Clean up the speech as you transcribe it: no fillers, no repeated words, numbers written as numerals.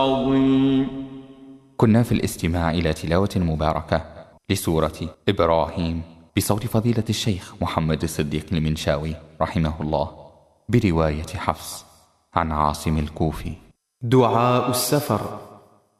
عظيم. كنا في الاستماع إلى تلاوة مباركة لسورة إبراهيم بصوت فضيلة الشيخ محمد الصديق المنشاوي رحمه الله، برواية حفص عن عاصم الكوفي. دعاء السفر.